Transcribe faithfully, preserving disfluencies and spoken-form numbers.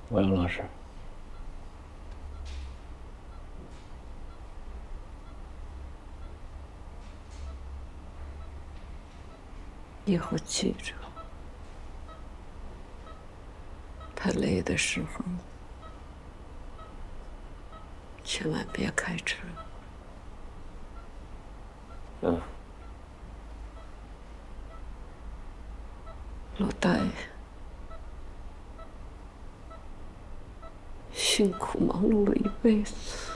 欧阳老师， 以后记着，太累的时候，千万别开车。 嗯， 老大爷辛苦忙碌了一辈子。